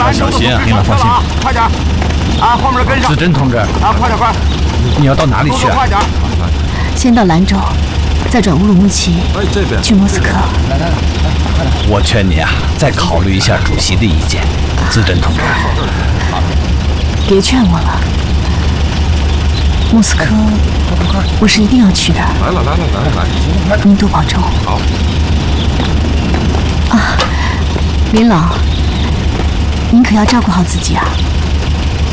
要小心啊！ 您老放心， 快点！啊，后面跟上。 子珍同志， 啊，快点快！ 你要到哪里去啊？ 快点！ 先到兰州，再转乌鲁木齐， 这边去莫斯科。 我劝你啊，再考虑一下主席的意见。子珍同志， 别劝我了，莫斯科，我是一定要去的。 来， 您多保重。 好。 啊，林老，您可要照顾好自己啊。